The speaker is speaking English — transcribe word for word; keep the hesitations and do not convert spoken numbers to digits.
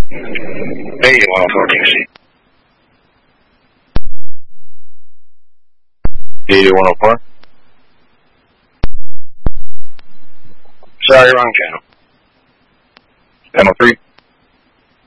Hey, one oh four Dixie. Hey, one oh four. Sorry, wrong channel. ten oh three.